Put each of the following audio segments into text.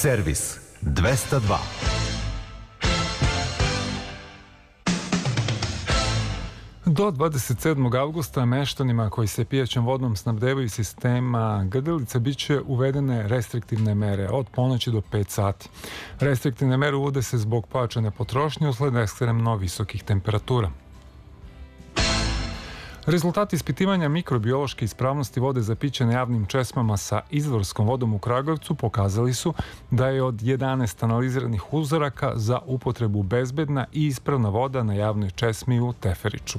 Servis 202. Do 27. avgusta meštanima koji se pijaćom vodom snabdevaju sistema Grdelica bit će uvedene restriktivne mere od ponoći do 5 sati. Restriktivne mere uvode se zbog pojačane potrošnje usled ekstremno visokih temperatura. Rezultati ispitivanja mikrobiološke ispravnosti vode za piće na javnim česmama sa izvorskom vodom u Kragujevcu pokazali su da je od 11 analiziranih uzoraka za upotrebu bezbedna i ispravna voda na javnoj česmi u Teferiću.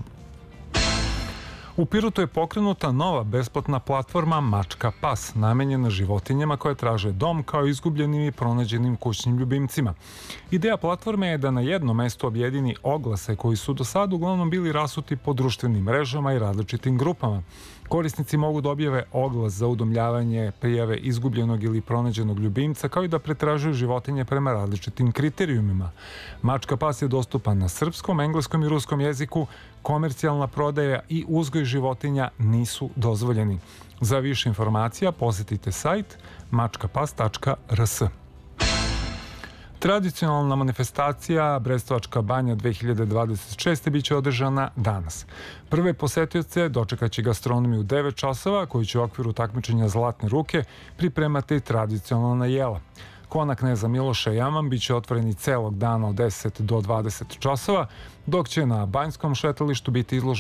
U Pirotu je pokrenuta nova besplatna platforma Mačka Pas, namenjena životinjama koje traže dom kao izgubljenim i pronađenim kućnim ljubimcima. Ideja platforme je da na jednom mestu objedini oglase koji su do sada uglavnom bili rasuti po društvenim mrežama i različitim grupama. Korisnici mogu da objave oglas za udomljavanje, prijave izgubljenog ili pronađenog ljubimca, kao i da pretražuju životinje prema različitim kriterijumima. Mačka Pas je dostupan na srpskom, engleskom i ruskom jeziku. Komercijalna prodaja i uzgoj životinja nisu dozvoljeni. Za više informacija posetite sajt mačkapas.rs. Tradicionalna manifestacija Brestovačka banja 2026. biće održana danas. Prve posetioce dočekaće gastronomi u 9 časova, koji će u okviru takmičenja Zlatne ruke pripremati tradicionalna jela. Kona kneza Miloša Jaman biće otvoreni celog dana od 10 do 20 časova, dok će na banjskom šetalištu biti izloženi